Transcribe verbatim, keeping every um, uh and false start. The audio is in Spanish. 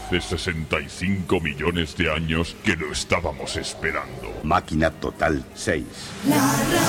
Hace sesenta y cinco millones de años que lo estábamos esperando. Máquina Total seis.